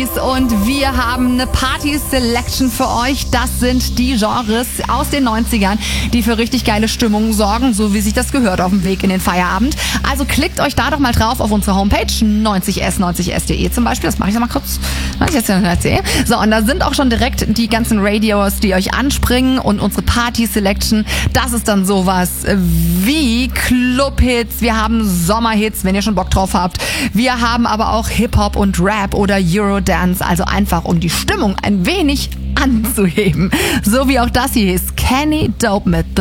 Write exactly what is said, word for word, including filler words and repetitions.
Und wir haben eine Party-Selection für euch. Das sind die Genres aus den neunzigern, die für richtig geile Stimmung sorgen, so wie sich das gehört auf dem Weg in den Feierabend. Also klickt euch da doch mal drauf auf unsere Homepage neunzig s neunzig s punkt de zum Beispiel. Das mache ich noch mal kurz. neunzig s neunzig s punkt de. So, und da sind auch schon direkt die ganzen Radios, die euch anspringen, und unsere Party-Selection. Das ist dann sowas wie Club-Hits. Wir haben Sommerhits, wenn ihr schon Bock drauf habt. Wir haben aber auch Hip-Hop und Rap oder Eurodance. Also einfach, um die Stimmung ein wenig anzuheben. So wie auch das hier ist Kenny Dope mit The